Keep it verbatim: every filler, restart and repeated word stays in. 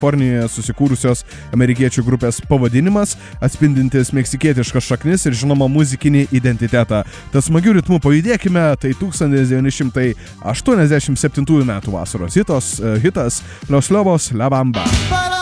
Kalifornijoje susikūrusios amerikiečių grupės pavadinimas, atspindintis meksikietiškas šaknis ir žinoma muzikinį identitetą. Tas smagių ritmų pajudėkime, tai tūkstantis devyni šimtai aštuoniasdešimt septintųjų metų vasaros hitos, hitas Los Lobos La Bamba.